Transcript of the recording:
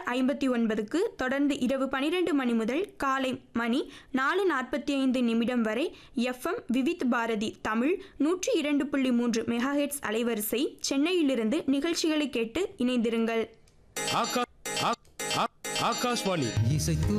6:59க்கு, தொடர்ந்து இரவு 12 மணி முதல் காலை மணி 4:45 வரை FM விவித் பாரதி தமிழ் 102.3 மெகாஹெட்ஸ் அலைவரிசை சென்னையிலிருந்து நிகழ்ச்சிகளை கேட்டு இணைந்திருங்கள். ஆகாஷ்வாணி.